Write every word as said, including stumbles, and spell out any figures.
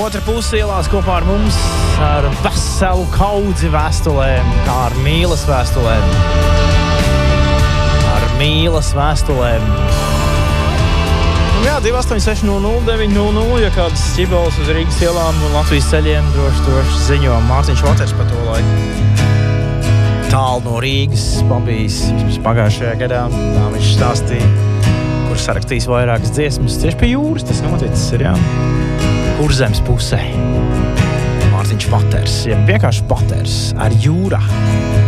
otra puse ielās kopā ar mums ar veselu kaudzi vēstulēm, kā ar mīlas vēstulēm. Ar mīlas vēstulēm. Jā, divi astoņi seši nulle nulle deviņi nulle nulle, ja kādas ķibeles uz Rīgas ielām un Latvijas ceļiem droši, droši ziņo. Mārtiņš Vaters par to laiku. Tālu no Rīgas pabijis pagājušajā gadā. Tā viņš stāstīja, kur sarakstījis vairākas dziesmas. Tieši pie jūras tas noticis ir, jā. Kurzemes pusē. Mārtiņš Vaters, ja vienkārši Vaters ar jūrā.